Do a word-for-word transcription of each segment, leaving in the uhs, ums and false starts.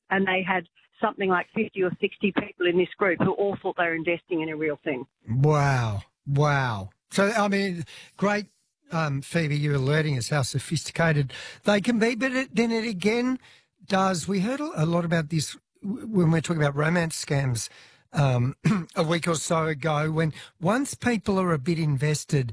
and they had something like fifty or sixty people in this group who all thought they were investing in a real thing. Wow. Wow. So, I mean, great, um, Phoebe, you're alerting us how sophisticated they can be. But it, then it again does, we heard a lot about this when we're talking about romance scams um, a week or so ago, when once people are a bit invested,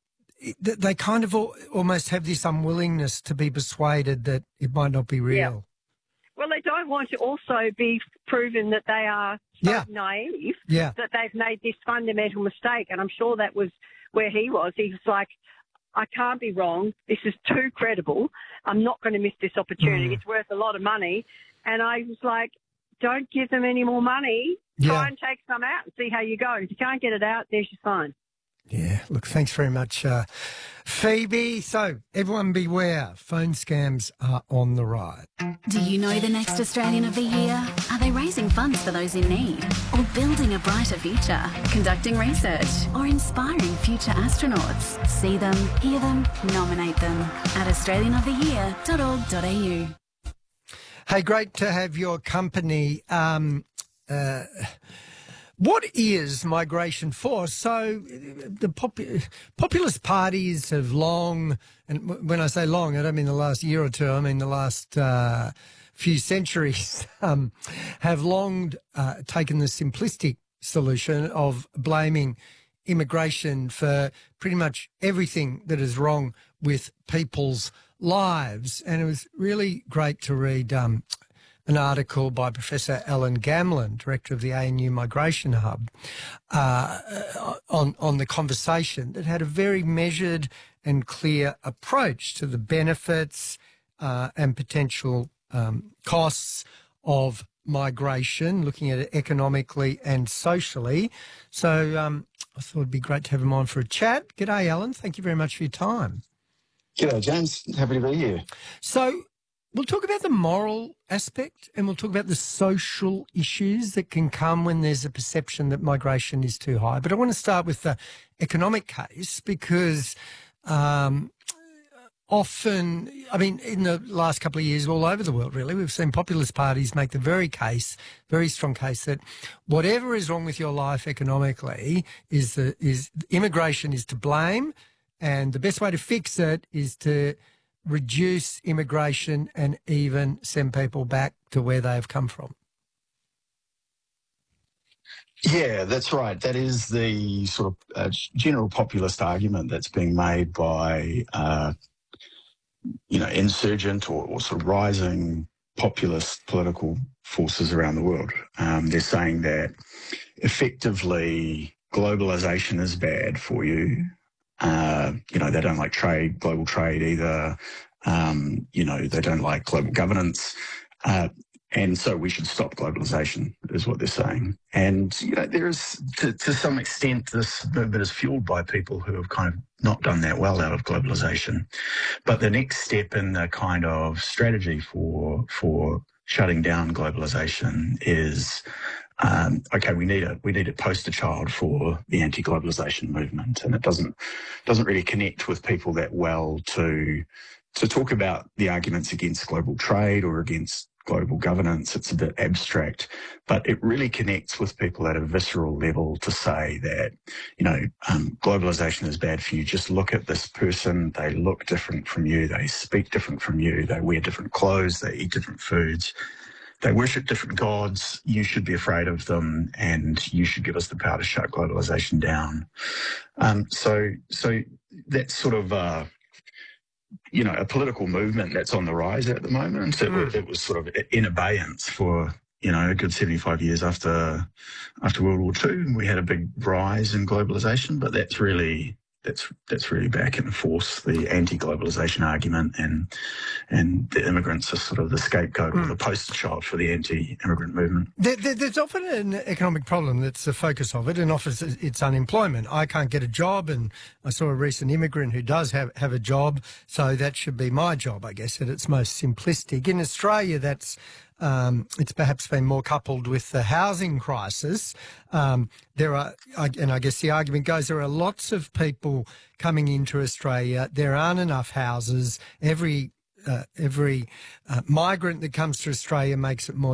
they kind of almost have this unwillingness to be persuaded that it might not be real. Yeah. Well, they don't want to also be proven that they are so yeah. naive yeah. that they've made this fundamental mistake. And I'm sure that was where he was. He was like, I can't be wrong. This is too credible. I'm not going to miss this opportunity. Mm. It's worth a lot of money. And I was like, don't give them any more money. Try yeah. and take some out and see how you go. If you can't get it out, there's your sign. Yeah, look, thanks very much, uh, Phoebe. So, everyone beware, phone scams are on the rise. Do you know the next Australian of the Year? Are they raising funds for those in need? Or building a brighter future? Conducting research? Or inspiring future astronauts? See them, hear them, nominate them at australian of the year dot org dot a u. Hey, great to have your company. Um, uh, What is migration for? So the pop populist parties have long, and when I say long, I don't mean the last year or two, I mean the last uh, few centuries, um, have long uh, taken the simplistic solution of blaming immigration for pretty much everything that is wrong with people's lives. And it was really great to read um, an article by Professor Alan Gamlin, director of the A N U Migration Hub, uh, on, on the conversation that had a very measured and clear approach to the benefits uh, and potential um, costs of migration, looking at it economically and socially. So um, I thought it'd be great to have him on for a chat. G'day, Alan. Thank you very much for your time. G'day, James. Happy to be here. So we'll talk about the moral aspect and we'll talk about the social issues that can come when there's a perception that migration is too high. But I want to start with the economic case because um, often, I mean, in the last couple of years all over the world, really, we've seen populist parties make the very case, very strong case that whatever is wrong with your life economically is the, is immigration is to blame, and the best way to fix it is to reduce immigration and even send people back to where they have come from. Yeah, that's right. That is the sort of uh, general populist argument that's being made by, uh, you know, insurgent or, or sort of rising populist political forces around the world. Um, they're saying that effectively globalization is bad for you. Uh, you know, they don't like trade, global trade either. Um, you know, they don't like global governance. Uh, and so we should stop globalization is what they're saying. And, you know, there is, to, to some extent, this movement is fueled by people who have kind of not done that well out of globalization. But the next step in the kind of strategy for, for shutting down globalization is, Um, okay, we need a we need a poster child for the anti-globalization movement, and it doesn't doesn't really connect with people that well to to talk about the arguments against global trade or against global governance. It's a bit abstract, but it really connects with people at a visceral level to say that, you know, um, globalization is bad for you. Just look at this person; they look different from you, they speak different from you, they wear different clothes, they eat different foods. They worship different gods. You should be afraid of them, and you should give us the power to shut globalization down. Um, so, so that's sort of, uh, you know, a political movement that's on the rise at the moment. It, mm. it was sort of in abeyance for, you know, a good seventy-five years after after World War Two. We had a big rise in globalization, but that's really that's that's really back in force, the anti-globalization argument, and and the immigrants are sort of the scapegoat mm. or the poster child for the anti-immigrant movement. There, there, there's often an economic problem that's the focus of it, and often it's unemployment. I can't get a job, and I saw a recent immigrant who does have, have a job, so that should be my job, I guess, at its most simplistic. In Australia, that's Um, it's perhaps been more coupled with the housing crisis. Um, there are, and I guess the argument goes, there are lots of people coming into Australia. There aren't enough houses. Every uh, every uh, migrant that comes to Australia makes it more